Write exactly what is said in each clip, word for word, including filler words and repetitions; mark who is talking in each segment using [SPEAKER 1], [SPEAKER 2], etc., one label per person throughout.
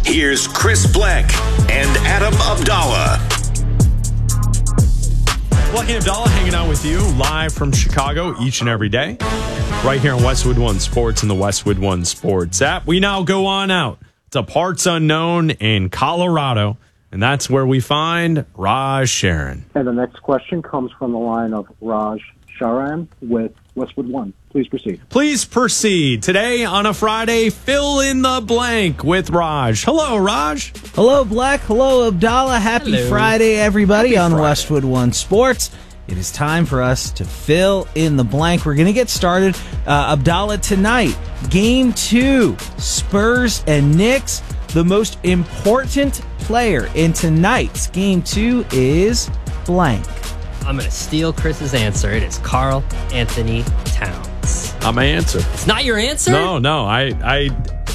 [SPEAKER 1] Here's Chris Black and Adam Abdallah.
[SPEAKER 2] Black and Abdallah hanging out with you live from Chicago each and every day. Right here on Westwood One Sports and the Westwood One Sports app. We now go on out to parts unknown in Colorado, and that's where we find Raj Sharon.
[SPEAKER 3] And the next question comes from the line of Raj Sharan with Westwood One. Please proceed.
[SPEAKER 2] Please proceed. Today on a Friday, fill in the blank with Raj. Hello, Raj.
[SPEAKER 4] Hello, Black. Hello, Abdallah. Happy
[SPEAKER 2] Hello.
[SPEAKER 4] Friday, everybody,
[SPEAKER 2] Happy
[SPEAKER 4] on
[SPEAKER 2] Friday.
[SPEAKER 4] Westwood One Sports. It is time for us to fill in the blank. We're going to get started. Uh, Abdallah, tonight, game two, Spurs and Knicks. The most important player in tonight's game two is blank.
[SPEAKER 5] I'm going to steal Chris's answer. It is Karl Anthony Towns.
[SPEAKER 2] Not my answer.
[SPEAKER 5] It's not your answer?
[SPEAKER 2] No, no. I I,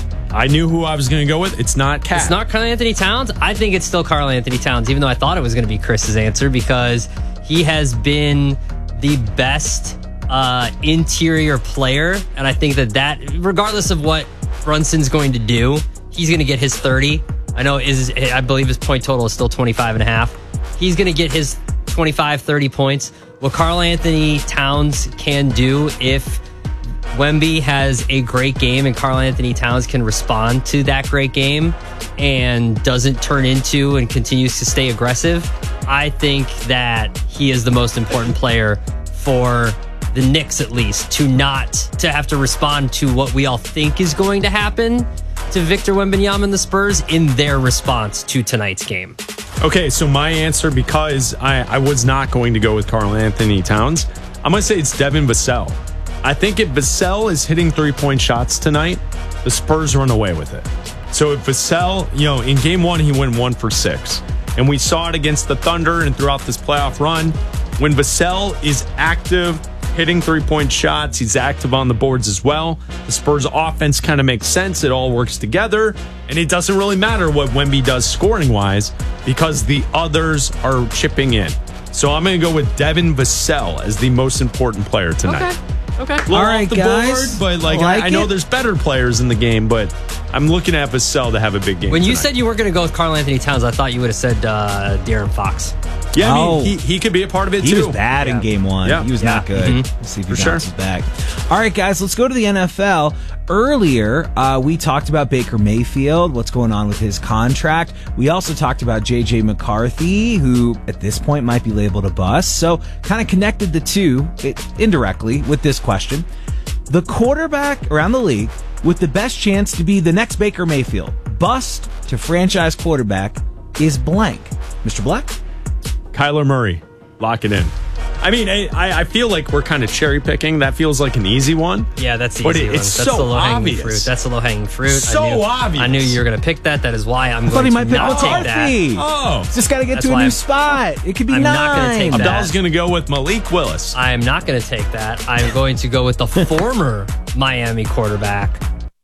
[SPEAKER 2] I knew who I was going to go with. It's not Cat.
[SPEAKER 5] It's not Karl Anthony Towns? I think it's still Karl Anthony Towns, even though I thought it was going to be Chris's answer, because he has been the best uh, interior player. And I think that that, regardless of what Brunson's going to do, he's going to get his thirty. I know is I believe his point total is still twenty-five and a half. He's going to get his twenty-five, thirty points. What Karl Anthony Towns can do if Wemby has a great game and Karl Anthony Towns can respond to that great game and doesn't turn into and continues to stay aggressive, I think that he is the most important player for the Knicks, at least, to not to have to respond to what we all think is going to happen to Victor Wembanyama and the Spurs in their response to tonight's game.
[SPEAKER 2] Okay, so my answer, because I, I was not going to go with Karl Anthony Towns, I'm going to say it's Devin Vassell. I think if Vassell is hitting three-point shots tonight, the Spurs run away with it. So if Vassell, you know, in game one, he went one for six. And we saw it against the Thunder and throughout this playoff run. When Vassell is active, hitting three-point shots, he's active on the boards as well. The Spurs offense kind of makes sense. It all works together. And it doesn't really matter what Wemby does scoring-wise because the others are chipping in. So I'm going to go with Devin Vassell as the most important player tonight.
[SPEAKER 5] Okay. Okay.
[SPEAKER 2] All
[SPEAKER 4] right,
[SPEAKER 2] off the
[SPEAKER 4] guys.
[SPEAKER 2] board, but like,
[SPEAKER 4] Like
[SPEAKER 2] I, I know
[SPEAKER 4] it.
[SPEAKER 2] there's better players in the game, but I'm looking at Vassell to have a big game.
[SPEAKER 5] When you
[SPEAKER 2] tonight.
[SPEAKER 5] said you weren't going to go with Karl Anthony Towns, I thought you would have said uh, De'Aaron Fox.
[SPEAKER 2] yeah, I mean,
[SPEAKER 4] Oh.
[SPEAKER 2] he, he could be a part of it
[SPEAKER 4] He
[SPEAKER 2] too.
[SPEAKER 4] was bad in
[SPEAKER 5] Yeah.
[SPEAKER 4] game one.
[SPEAKER 2] Yeah.
[SPEAKER 4] He was
[SPEAKER 2] Yeah.
[SPEAKER 4] not good.
[SPEAKER 5] Mhm.
[SPEAKER 4] Let's see if he
[SPEAKER 2] For sure.
[SPEAKER 4] bounces back. All right, guys, let's go to the N F L. Earlier, uh, we talked about Baker Mayfield, what's going on with his contract. We also talked about J J McCarthy, who at this point might be labeled a bust. So kind of connected the two it, indirectly with this question. The quarterback around the league with the best chance to be the next Baker Mayfield, bust to franchise quarterback, is blank. Mister Black?
[SPEAKER 2] Kyler Murray, lock it in. I mean, I, I feel like we're kind of cherry picking. That feels like an easy one.
[SPEAKER 5] Yeah, that's the
[SPEAKER 2] But
[SPEAKER 5] easy
[SPEAKER 2] it-
[SPEAKER 5] one.
[SPEAKER 2] it's
[SPEAKER 5] That's
[SPEAKER 2] so
[SPEAKER 5] the low-hanging
[SPEAKER 2] obvious.
[SPEAKER 5] fruit. That's the low-hanging fruit.
[SPEAKER 2] So
[SPEAKER 5] I knew,
[SPEAKER 2] obvious.
[SPEAKER 5] I knew you were going to pick that. That is why I'm
[SPEAKER 4] I thought
[SPEAKER 5] going
[SPEAKER 4] he
[SPEAKER 5] to
[SPEAKER 4] might pick
[SPEAKER 5] not take
[SPEAKER 4] McCarthy.
[SPEAKER 5] that.
[SPEAKER 2] Oh,
[SPEAKER 4] Just got to get
[SPEAKER 5] That's
[SPEAKER 4] to a
[SPEAKER 5] why
[SPEAKER 4] new
[SPEAKER 5] I'm-
[SPEAKER 4] spot. It could be
[SPEAKER 5] I'm
[SPEAKER 4] nine.
[SPEAKER 5] not gonna take that.
[SPEAKER 2] Abdallah's going to go with Malik Willis.
[SPEAKER 5] I am not going to take that. I'm going to go with the former Miami quarterback.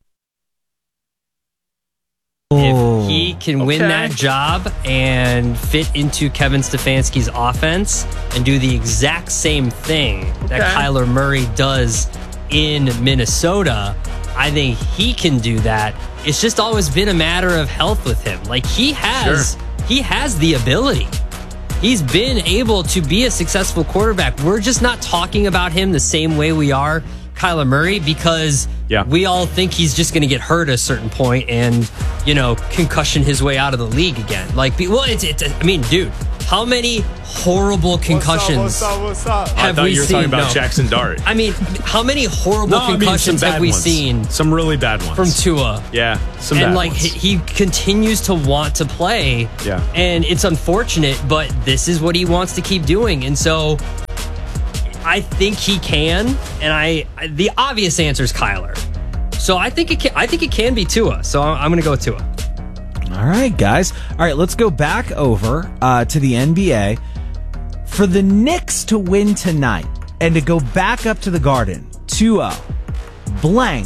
[SPEAKER 5] If he can win
[SPEAKER 2] Okay.
[SPEAKER 5] that job and fit into Kevin Stefanski's offense and do the exact same thing that
[SPEAKER 2] Okay.
[SPEAKER 5] Kyler Murray does in Minnesota, I think he can do that. It's just always been a matter of health with him. Like he has, he has the ability. He's been able to be a successful quarterback. We're just not talking about him the same way we are Kyler Murray because
[SPEAKER 2] Yeah.
[SPEAKER 5] we all think he's just going to get hurt at a certain point and, you know, concussion his way out of the league again. Like, be- well, it's, it's I mean, dude, how many horrible concussions
[SPEAKER 2] I
[SPEAKER 5] have
[SPEAKER 2] thought
[SPEAKER 5] we
[SPEAKER 2] you were
[SPEAKER 5] seen?
[SPEAKER 2] talking about
[SPEAKER 5] No.
[SPEAKER 2] Jackson Dart.
[SPEAKER 5] I mean, how many horrible
[SPEAKER 2] No, I mean, some
[SPEAKER 5] concussions
[SPEAKER 2] bad
[SPEAKER 5] have we
[SPEAKER 2] ones.
[SPEAKER 5] seen
[SPEAKER 2] Some really bad ones.
[SPEAKER 5] from Tua?
[SPEAKER 2] Yeah, some
[SPEAKER 5] and
[SPEAKER 2] bad
[SPEAKER 5] like
[SPEAKER 2] ones.
[SPEAKER 5] he, he continues to want to play.
[SPEAKER 2] Yeah.
[SPEAKER 5] And it's unfortunate, but this is what he wants to keep doing. And so I think he can. And I, I the obvious answer is Kyler. So I think it can, I think it can be Tua. So I'm, I'm going to go with Tua.
[SPEAKER 4] All right, guys. All right, let's go back over uh, to the N B A. For the Knicks to win tonight and to go back up to the Garden two oh, blank.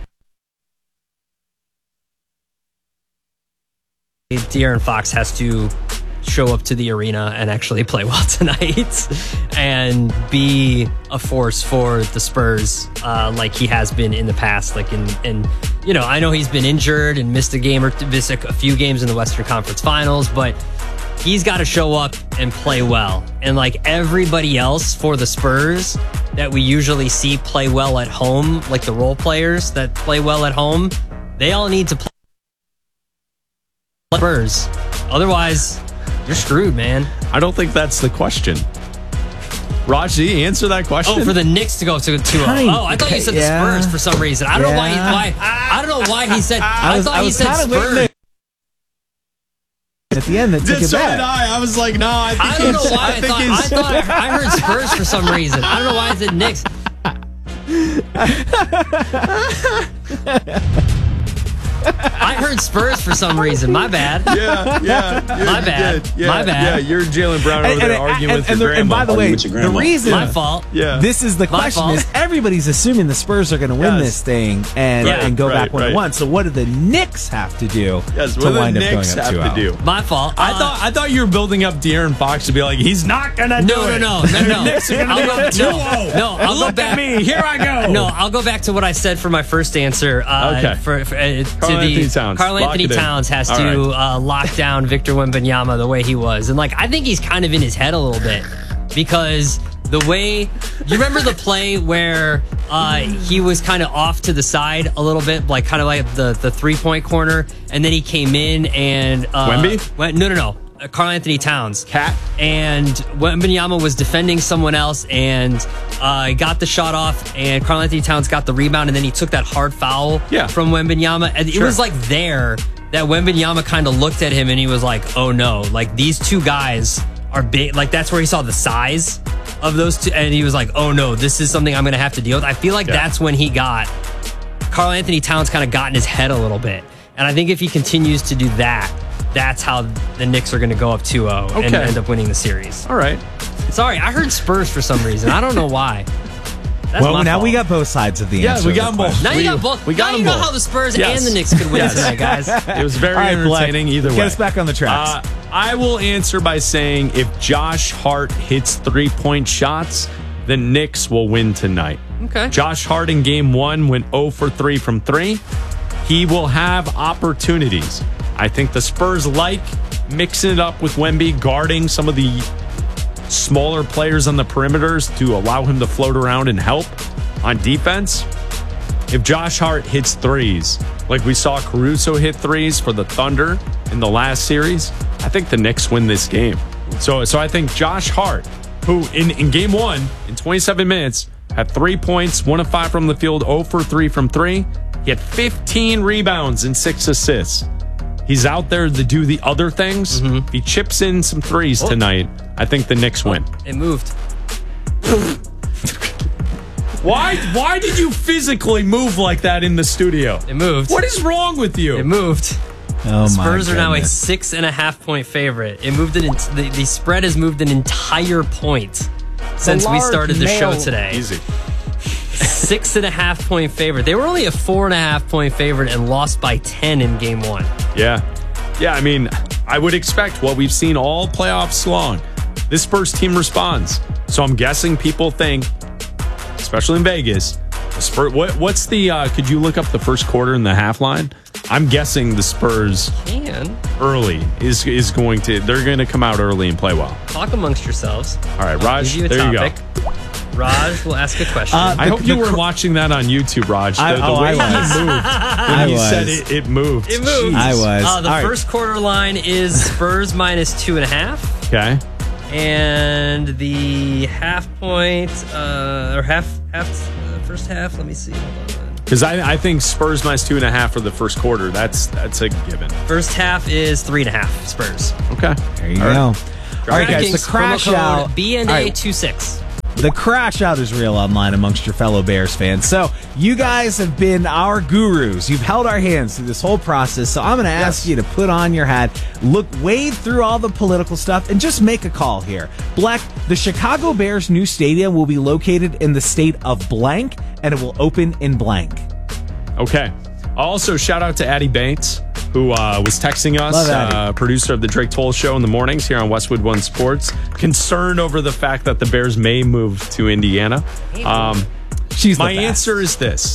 [SPEAKER 5] De'Aaron Fox has to show up to the arena and actually play well tonight and be a force for the Spurs uh, like he has been in the past. Like in, in you know, I know he's been injured and missed a game or missed a few games in the Western Conference Finals, but he's got to show up and play well. And like everybody else for the Spurs that we usually see play well at home, like the role players that play well at home, they all need to play Spurs. Otherwise, you're screwed, man.
[SPEAKER 2] I don't think that's the question. Raj, did you answer that question?
[SPEAKER 5] Oh, for the Knicks to go to two oh. Oh, I thought you said the
[SPEAKER 4] Yeah.
[SPEAKER 5] Spurs for some reason. I don't know why. He,
[SPEAKER 4] Yeah.
[SPEAKER 5] why I don't know why he said. I,
[SPEAKER 4] I was-
[SPEAKER 5] thought
[SPEAKER 4] I
[SPEAKER 5] he
[SPEAKER 4] was
[SPEAKER 5] said
[SPEAKER 4] kinda waiting
[SPEAKER 5] Spurs.
[SPEAKER 4] At the end, that took
[SPEAKER 2] Did-
[SPEAKER 4] it
[SPEAKER 2] so
[SPEAKER 4] back.
[SPEAKER 2] did I. I was like, no, I think
[SPEAKER 5] I don't know
[SPEAKER 2] he's-
[SPEAKER 5] why. I,
[SPEAKER 2] think
[SPEAKER 5] thought, I
[SPEAKER 2] he's-
[SPEAKER 5] thought I, I heard Spurs for some reason. I don't know why I said Knicks. I heard Spurs for some reason. My bad.
[SPEAKER 2] Yeah, yeah. yeah
[SPEAKER 5] My
[SPEAKER 2] you
[SPEAKER 5] bad.
[SPEAKER 2] did. Yeah,
[SPEAKER 5] My bad.
[SPEAKER 2] Yeah, you're Jalen Brown over
[SPEAKER 4] And,
[SPEAKER 2] there
[SPEAKER 4] and-
[SPEAKER 2] arguing
[SPEAKER 4] and-
[SPEAKER 2] with
[SPEAKER 4] and
[SPEAKER 2] your
[SPEAKER 4] the- and
[SPEAKER 2] grandma.
[SPEAKER 4] by the way,
[SPEAKER 1] with your
[SPEAKER 4] the
[SPEAKER 1] grandma.
[SPEAKER 4] reason
[SPEAKER 5] My fault.
[SPEAKER 2] yeah.
[SPEAKER 4] this is the
[SPEAKER 5] My
[SPEAKER 4] question
[SPEAKER 5] fault.
[SPEAKER 4] is everybody's assuming the Spurs are going to win
[SPEAKER 2] Yes.
[SPEAKER 4] this thing and
[SPEAKER 5] Yeah.
[SPEAKER 4] and go
[SPEAKER 2] Right,
[SPEAKER 4] back one
[SPEAKER 2] right.
[SPEAKER 4] to one. So what do the Knicks have to do
[SPEAKER 2] yes,
[SPEAKER 4] to
[SPEAKER 2] what do the
[SPEAKER 4] wind up
[SPEAKER 2] Knicks
[SPEAKER 4] going up
[SPEAKER 2] have
[SPEAKER 4] two
[SPEAKER 2] to
[SPEAKER 4] oh?
[SPEAKER 2] do?
[SPEAKER 5] My fault.
[SPEAKER 2] I
[SPEAKER 5] Uh,
[SPEAKER 2] thought I thought you were building up De'Aaron Fox to be like, he's not gonna do
[SPEAKER 5] No, no,
[SPEAKER 2] it.
[SPEAKER 5] no, no, no.
[SPEAKER 2] Knicks are gonna
[SPEAKER 5] I'll
[SPEAKER 2] do
[SPEAKER 5] go-
[SPEAKER 2] it two oh.
[SPEAKER 5] no, no, I'll go
[SPEAKER 2] Look
[SPEAKER 5] back-
[SPEAKER 2] at me. Here I go.
[SPEAKER 5] No, I'll go back to what I said for my first answer. Uh,
[SPEAKER 2] Okay.
[SPEAKER 5] For, for, uh, to
[SPEAKER 2] Carl
[SPEAKER 5] the
[SPEAKER 2] Anthony Towns.
[SPEAKER 5] Carl
[SPEAKER 2] Lock
[SPEAKER 5] Anthony
[SPEAKER 2] it in.
[SPEAKER 5] Towns has
[SPEAKER 2] All
[SPEAKER 5] to
[SPEAKER 2] right.
[SPEAKER 5] uh, lock down Victor Wembanyama the way he was, and like I think he's kind of in his head a little bit because the way you remember the play where uh, he was kind of off to the side a little bit, like kind of like the the three point corner, and then he came in and uh,
[SPEAKER 2] Wemby?
[SPEAKER 5] went, no, no, no. Carl Anthony Towns.
[SPEAKER 2] Cat.
[SPEAKER 5] And Wembanyama was defending someone else and uh, got the shot off, and Carl Anthony Towns got the rebound, and then he took that hard foul
[SPEAKER 2] Yeah.
[SPEAKER 5] from Wembanyama. And it
[SPEAKER 2] Sure.
[SPEAKER 5] was like there that Wembanyama kind of looked at him and he was like, oh no, like these two guys are big. Like that's where he saw the size of those two. And he was like, oh no, this is something I'm going to have to deal with. I feel like
[SPEAKER 2] Yeah.
[SPEAKER 5] that's when he got, Carl Anthony Towns kind of got in his head a little bit. And I think if he continues to do that, that's how the Knicks are going to go up two oh and
[SPEAKER 2] Okay.
[SPEAKER 5] end up winning the series.
[SPEAKER 2] All right.
[SPEAKER 5] Sorry, I heard Spurs for some reason. I don't know why. That's
[SPEAKER 4] Well,
[SPEAKER 5] my
[SPEAKER 4] now
[SPEAKER 5] fault.
[SPEAKER 4] we got both sides of the
[SPEAKER 2] Yeah,
[SPEAKER 4] answer.
[SPEAKER 2] we
[SPEAKER 4] of the
[SPEAKER 2] got 'em both.
[SPEAKER 4] question.
[SPEAKER 5] Now you
[SPEAKER 2] we-
[SPEAKER 5] got both.
[SPEAKER 2] we got
[SPEAKER 5] now
[SPEAKER 2] them
[SPEAKER 5] you know
[SPEAKER 2] both.
[SPEAKER 5] how the Spurs
[SPEAKER 2] Yes.
[SPEAKER 5] and the Knicks could win
[SPEAKER 2] Yes.
[SPEAKER 5] tonight, guys.
[SPEAKER 2] It was very
[SPEAKER 4] All right, Black,
[SPEAKER 2] entertaining either way.
[SPEAKER 4] get us back on the tracks.
[SPEAKER 2] Uh, I will answer by saying if Josh Hart hits three-point shots, the Knicks will win tonight.
[SPEAKER 5] Okay.
[SPEAKER 2] Josh Hart in game one went zero for three from three. He will have opportunities. I think the Spurs like mixing it up with Wemby, guarding some of the smaller players on the perimeters to allow him to float around and help on defense. If Josh Hart hits threes, like we saw Caruso hit threes for the Thunder in the last series, I think the Knicks win this game. So, so I think Josh Hart, who in, in game one, in twenty-seven minutes, had three points, one of five from the field, zero for three from three. He had fifteen rebounds and six assists. He's out there to do the other things. If he chips in some threes tonight, I think the Knicks win.
[SPEAKER 5] It moved.
[SPEAKER 2] Why Why did you physically move like that in the studio?
[SPEAKER 5] It moved.
[SPEAKER 2] What is wrong with you?
[SPEAKER 5] It moved.
[SPEAKER 4] Oh, my
[SPEAKER 5] Spurs are now a
[SPEAKER 4] goodness.
[SPEAKER 5] six and a half point favorite. It moved an the, the spread has moved an entire point since we
[SPEAKER 3] large
[SPEAKER 5] started the show
[SPEAKER 3] male-
[SPEAKER 5] today.
[SPEAKER 2] Easy.
[SPEAKER 5] Six and a half point favorite. They were only a four and a half point favorite and lost by ten in game one.
[SPEAKER 2] Yeah. Yeah, I mean, I would expect what we've seen all playoffs long. This Spurs team responds. So I'm guessing people think, especially in Vegas, the Spurs, what, what's the, uh, could you look up the first quarter in the half line? I'm guessing the Spurs
[SPEAKER 5] And
[SPEAKER 2] early is is going to, they're going to come out early and play well.
[SPEAKER 5] talk amongst yourselves.
[SPEAKER 2] All right, Raj,
[SPEAKER 5] Give you a
[SPEAKER 2] there
[SPEAKER 5] topic.
[SPEAKER 2] you go.
[SPEAKER 5] Raj will ask a question.
[SPEAKER 4] Uh,
[SPEAKER 2] I
[SPEAKER 4] The-
[SPEAKER 2] hope you
[SPEAKER 4] the
[SPEAKER 2] were
[SPEAKER 4] cr-
[SPEAKER 2] watching that on YouTube, Raj. The,
[SPEAKER 4] I-
[SPEAKER 2] the
[SPEAKER 4] oh,
[SPEAKER 2] way
[SPEAKER 4] I was.
[SPEAKER 2] he moved when
[SPEAKER 4] I
[SPEAKER 2] he
[SPEAKER 4] was.
[SPEAKER 2] said it, it moved.
[SPEAKER 5] It moved.
[SPEAKER 4] I was.
[SPEAKER 5] Uh, the
[SPEAKER 2] All right.
[SPEAKER 5] first quarter line is Spurs minus two and a half,
[SPEAKER 2] Okay.
[SPEAKER 5] and the half point uh, or half half uh, first half. Let me see. Hold on.
[SPEAKER 2] Because I, I think Spurs minus two and a half for the first quarter. That's that's a given.
[SPEAKER 5] First half is three and a half Spurs.
[SPEAKER 2] Okay.
[SPEAKER 4] There you
[SPEAKER 2] All
[SPEAKER 4] go.
[SPEAKER 2] right.
[SPEAKER 4] All right, guys, the
[SPEAKER 5] DraftKings
[SPEAKER 4] crash
[SPEAKER 5] promo code
[SPEAKER 4] out.
[SPEAKER 5] B N
[SPEAKER 4] All
[SPEAKER 5] A
[SPEAKER 4] right,
[SPEAKER 5] twenty-six.
[SPEAKER 4] the crash out is real online amongst your fellow Bears fans. So you guys have been our gurus. You've held our hands through this whole process. So I'm going to ask
[SPEAKER 2] Yes.
[SPEAKER 4] you to put on your hat, look, wade through all the political stuff, and just make a call here. Black, the Chicago Bears' new stadium will be located in the state of blank, and it will open in blank.
[SPEAKER 2] Okay. Also, shout out to Addie Bates, who uh, was texting us,
[SPEAKER 4] Love Addie.
[SPEAKER 2] uh, producer of the Drake Toll Show in the mornings here on Westwood One Sports, concerned over the fact that the Bears may move to Indiana. Um,
[SPEAKER 4] She's the
[SPEAKER 2] my
[SPEAKER 4] best.
[SPEAKER 2] answer is this.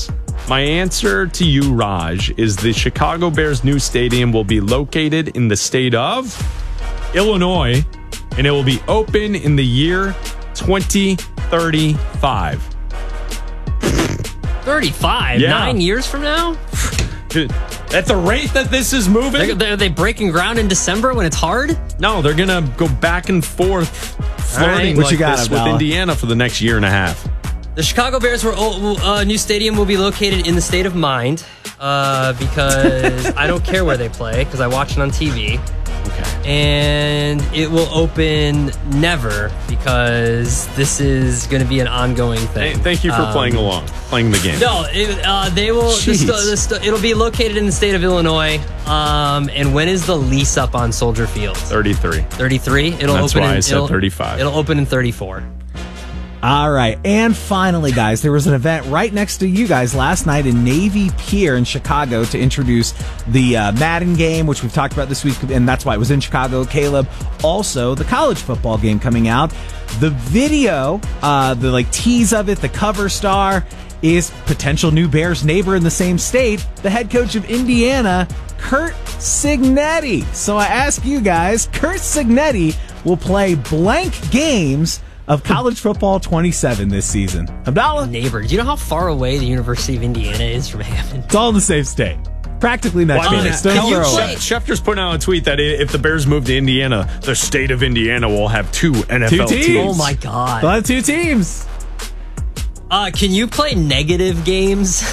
[SPEAKER 2] My answer to you, Raj, is the Chicago Bears' new stadium will be located in the state of Illinois, and it will be open in the year twenty thirty-five.
[SPEAKER 5] thirty-five?
[SPEAKER 2] Yeah.
[SPEAKER 5] Nine years from now?
[SPEAKER 2] At the rate that this is moving?
[SPEAKER 5] They're, they're, are they breaking ground in December when it's hard?
[SPEAKER 2] No, they're going to go back and forth flirting
[SPEAKER 4] What
[SPEAKER 2] like
[SPEAKER 4] you got,
[SPEAKER 2] this with
[SPEAKER 4] Abdallah?
[SPEAKER 2] Indiana for the next year and a half.
[SPEAKER 5] The Chicago Bears' were, uh, new stadium will be located in the state of mind uh, because I don't care where they play because I watch it on T V.
[SPEAKER 2] Okay.
[SPEAKER 5] And it will open never because this is going to be an ongoing thing.
[SPEAKER 2] Hey, thank you for
[SPEAKER 5] Um,
[SPEAKER 2] playing along, playing the game.
[SPEAKER 5] No, it, uh, they will. The
[SPEAKER 2] Jeez.
[SPEAKER 5] sto- the sto- it'll be located in the state of Illinois. Um, and when is the lease up on Soldier Field?
[SPEAKER 2] thirty-three.
[SPEAKER 5] thirty-three. It'll
[SPEAKER 2] That's
[SPEAKER 5] open.
[SPEAKER 2] why
[SPEAKER 5] in,
[SPEAKER 2] I said
[SPEAKER 5] it'll-
[SPEAKER 2] thirty-five.
[SPEAKER 5] It'll open in thirty-four.
[SPEAKER 4] All right. And finally, guys, there was an event right next to you guys last night in Navy Pier in Chicago to introduce the uh, Madden game, which we've talked about this week, and that's why it was in Chicago. Caleb, also the college football game coming out. The video, uh, the like tease of it, the cover star is potential new Bears neighbor in the same state, the head coach of Indiana, Curt Cignetti. So I ask you guys, Curt Cignetti will play blank games of college football twenty-seven this season. Abdallah?
[SPEAKER 5] Neighbor, do you know how far away the University of Indiana is from Hammond?
[SPEAKER 4] It's all in the same state. Practically next
[SPEAKER 2] Well, I
[SPEAKER 4] to
[SPEAKER 2] mean,
[SPEAKER 4] it. Stone's
[SPEAKER 5] can you
[SPEAKER 4] throw
[SPEAKER 5] play-
[SPEAKER 4] away.
[SPEAKER 2] Schefter's putting out a tweet that if the Bears move to Indiana, the state of Indiana will have two N F L
[SPEAKER 4] Two teams.
[SPEAKER 2] teams.
[SPEAKER 5] Oh my god!
[SPEAKER 4] They'll have two teams.
[SPEAKER 5] Uh, can you play negative games?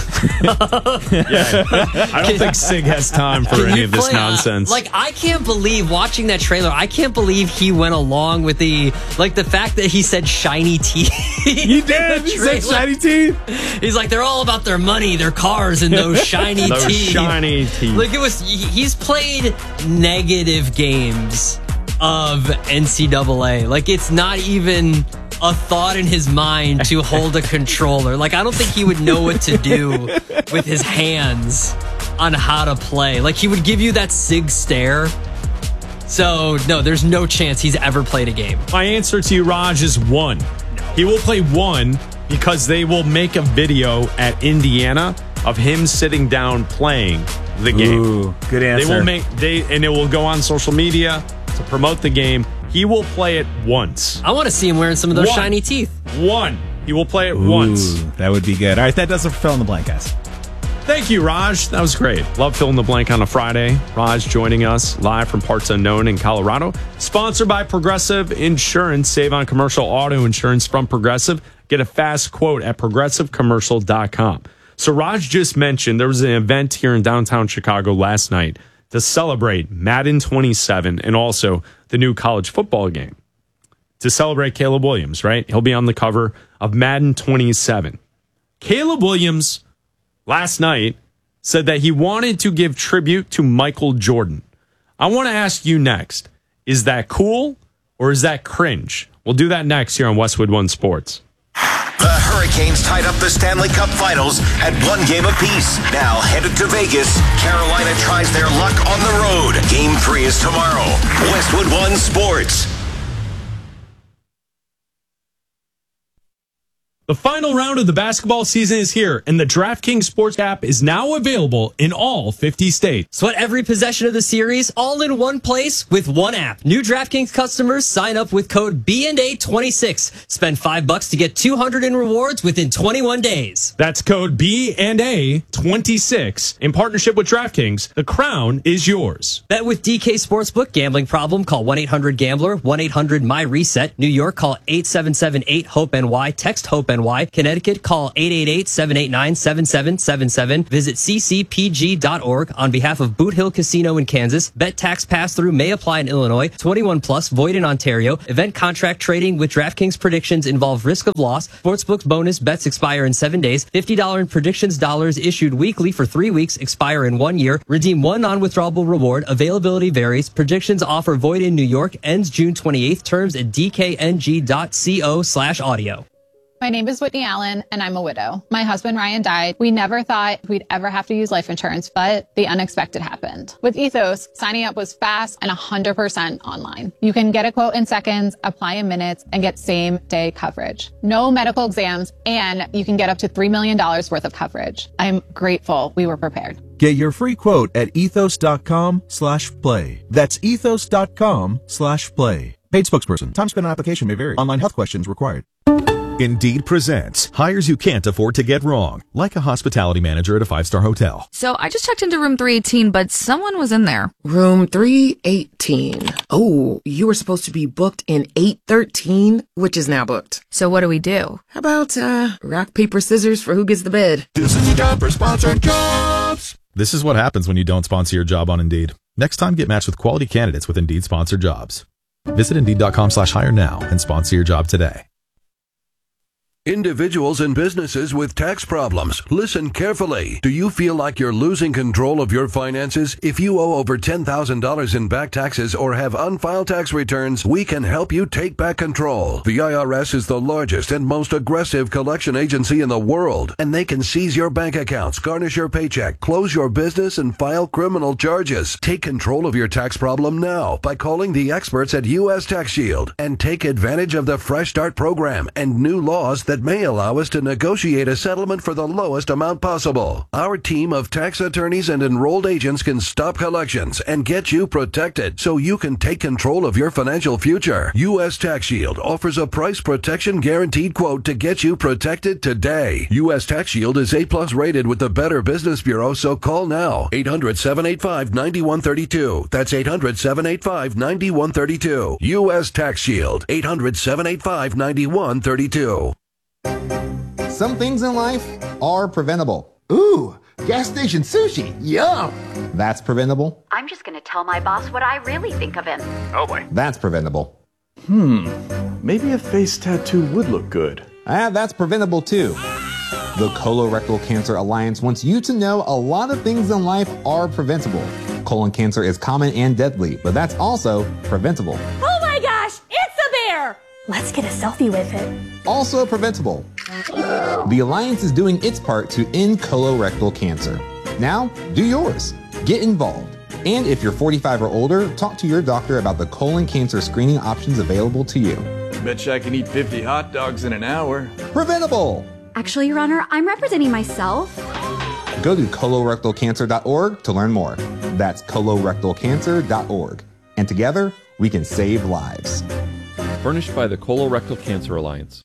[SPEAKER 2] I don't think Sig has time for
[SPEAKER 5] Can
[SPEAKER 2] any
[SPEAKER 5] you
[SPEAKER 2] of this
[SPEAKER 5] play, uh,
[SPEAKER 2] nonsense.
[SPEAKER 5] like, I can't believe watching that trailer. I can't believe he went along with the like the fact that he said shiny teeth.
[SPEAKER 4] You did. He said shiny teeth.
[SPEAKER 5] He's like, they're all about their money, their cars, and those shiny
[SPEAKER 2] Those
[SPEAKER 5] teeth.
[SPEAKER 2] shiny teeth.
[SPEAKER 5] Like it was. He's played negative games of N C double A. Like it's not even a thought in his mind to hold a controller. Like I don't think he would know what to do with his hands on how to play. Like he would give you that Sig stare. So no, there's no chance he's ever played a game.
[SPEAKER 2] My answer to you, Raj, is one. He will play one because they will make a video at Indiana of him sitting down playing the game.
[SPEAKER 4] Ooh, good
[SPEAKER 2] They
[SPEAKER 4] answer.
[SPEAKER 2] will make they and it will go on social media to promote the game. He will play it once.
[SPEAKER 5] I want to see him wearing some of those
[SPEAKER 2] One.
[SPEAKER 5] shiny teeth.
[SPEAKER 2] One. He will play it
[SPEAKER 4] Ooh,
[SPEAKER 2] once.
[SPEAKER 4] that would be good. All right, that does it for fill in the blank, guys.
[SPEAKER 2] Thank you, Raj. That was great. Love filling the blank on a Friday. Raj joining us live from parts unknown in Colorado. Sponsored by Progressive Insurance. Save on commercial auto insurance from Progressive. Get a fast quote at progressive commercial dot com. So Raj just mentioned there was an event here in downtown Chicago last night to celebrate Madden twenty-seven and also the new college football game. To celebrate Caleb Williams, right? He'll be on the cover of Madden twenty-seven. Caleb Williams last night said that he wanted to give tribute to Michael Jordan. I want to ask you next, is that cool or is that cringe? We'll do that next here on Westwood One Sports.
[SPEAKER 1] The Hurricanes tied up the Stanley Cup Finals at one game apiece. Now headed to Vegas, Carolina tries their luck on the road. Game three is tomorrow. Westwood One Sports.
[SPEAKER 2] The final round of the basketball season is here, and the DraftKings Sports app is now available in all fifty states.
[SPEAKER 5] Sweat every possession of the series all in one place with one app. New DraftKings customers sign up with code B and A twenty-six. Spend five bucks to get two hundred in rewards within twenty-one days.
[SPEAKER 2] That's code B and A twenty-six. In partnership with DraftKings, the crown is yours.
[SPEAKER 5] Bet with D K Sportsbook. Gambling problem? Call one eight hundred gambler, one eight hundred my reset. New York, call eight seven seven eight hope N Y. Text HOPE-N Y. Connecticut, call eight eight eight, seven eight nine, seven seven seven seven. Visit c c p g dot org on behalf of Boot Hill Casino in Kansas. Bet tax pass-through may apply in Illinois. twenty-one plus, void in Ontario. Event contract trading with DraftKings predictions involve risk of loss. Sportsbook's bonus bets expire in seven days. fifty dollars in predictions dollars issued weekly for three weeks, expire in one year. Redeem one non-withdrawable reward. Availability varies. Predictions offer void in New York. Ends June twenty-eighth. Terms at d k n g dot co slash audio.
[SPEAKER 6] My name is Whitney Allen, and I'm a widow. My husband, Ryan, died. We never thought we'd ever have to use life insurance, but the unexpected happened. With Ethos, signing up was fast and one hundred percent online. You can get a quote in seconds, apply in minutes, and get same-day coverage. No medical exams, and you can get up to three million dollars worth of coverage. I'm grateful we were prepared.
[SPEAKER 7] Get your free quote at ethos.com slash play. That's ethos.com slash play. Paid spokesperson. Time spent on application may vary. Online health questions required.
[SPEAKER 8] Indeed presents hires you can't afford to get wrong, like a hospitality manager at a five-star hotel.
[SPEAKER 9] So I just checked into room three eighteen, but someone was in there.
[SPEAKER 10] Room three eighteen. Oh, you were supposed to be booked in eight thirteen, which is now booked.
[SPEAKER 9] So what do we do?
[SPEAKER 10] How about, uh, rock, paper, scissors for who gets the bid?
[SPEAKER 8] This is a job for sponsored jobs. This is what happens when you don't sponsor your job on Indeed. Next time, get matched with quality candidates with Indeed sponsored jobs. Visit Indeed.com slash hire now and sponsor your job today.
[SPEAKER 11] Individuals and businesses with tax problems, listen carefully. Do you feel like you're losing control of your finances? If you owe over ten thousand dollars in back taxes or have unfiled tax returns, we can help you take back control. The I R S is the largest and most aggressive collection agency in the world, and they can seize your bank accounts, garnish your paycheck, close your business, and file criminal charges. Take control of your tax problem now by calling the experts at U S Tax Shield and take advantage of the Fresh Start program and new laws that may allow us to negotiate a settlement for the lowest amount possible. Our team of tax attorneys and enrolled agents can stop collections and get you protected so you can take control of your financial future. U S Tax Shield offers a price protection guaranteed quote to get you protected today. U S Tax Shield is A plus rated with the Better Business Bureau, so call now. eight hundred, seven eight five, nine one three two. That's eight hundred, seven eight five, nine one three two. U S Tax Shield. eight hundred, seven eight five, nine one three two.
[SPEAKER 12] Some things in life are preventable. Ooh, gas station sushi. Yum. That's preventable.
[SPEAKER 13] I'm just going to tell my boss what I really think of him.
[SPEAKER 12] Oh boy. That's preventable.
[SPEAKER 14] Hmm, maybe a face tattoo would look good.
[SPEAKER 12] Ah, that's preventable too. The Colorectal Cancer Alliance wants you to know a lot of things in life are preventable. Colon cancer is common and deadly, but that's also preventable.
[SPEAKER 15] Oh my gosh, it's a bear! Let's get a selfie with it.
[SPEAKER 12] Also preventable. The Alliance is doing its part to end colorectal cancer. Now, do yours. Get involved. And if you're forty-five or older, talk to your doctor about the colon cancer screening options available to you.
[SPEAKER 14] Betcha I can eat fifty hot dogs in an hour.
[SPEAKER 12] Preventable!
[SPEAKER 16] Actually, Your Honor, I'm representing myself.
[SPEAKER 12] Go to colorectal cancer dot org to learn more. That's colorectal cancer dot org. And together, we can save lives.
[SPEAKER 17] Furnished by the Colorectal Cancer Alliance.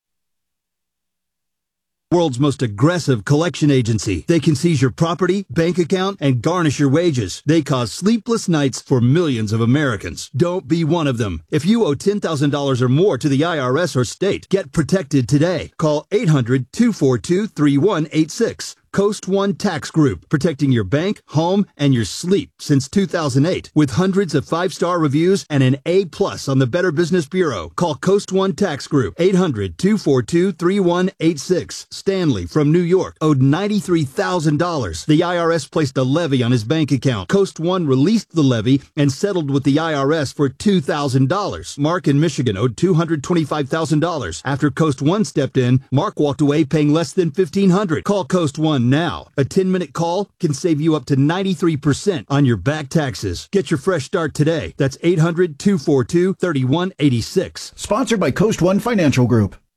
[SPEAKER 18] World's most aggressive collection agency. They can seize your property, bank account, and garnish your wages. They cause sleepless nights for millions of Americans. Don't be one of them. If you owe ten thousand dollars or more to the I R S or state, get protected today. Call eight hundred, two four two, three one eight six. Coast One Tax Group, protecting your bank, home, and your sleep since two thousand eight. With hundreds of five-star reviews and an A plus on the Better Business Bureau. Call Coast One Tax Group, eight hundred, two four two, three one eight six. Stanley from New York owed ninety-three thousand dollars. The I R S placed a levy on his bank account. Coast One released the levy and settled with the I R S for two thousand dollars. Mark in Michigan owed two hundred twenty-five thousand dollars. After Coast One stepped in, Mark walked away paying less than fifteen hundred dollars. Call Coast One now. A ten-minute call can save you up to ninety-three percent on your back taxes. Get your fresh start today. That's eight hundred, two four two, three one eight six.
[SPEAKER 19] Sponsored by Coast One Financial Group.